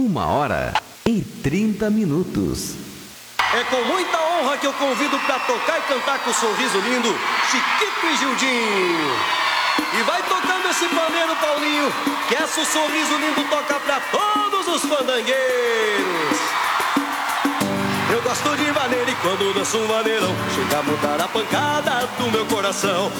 1h30. É com muita honra que eu convido pra tocar e cantar com um sorriso lindo, Chiquito e Gildinho. E vai tocando esse pandeiro, Paulinho, que essa o sorriso lindo toca pra todos os fandangueiros. Eu gosto de maneira e quando danço um maneirão, chega a mudar a pancada do meu coração.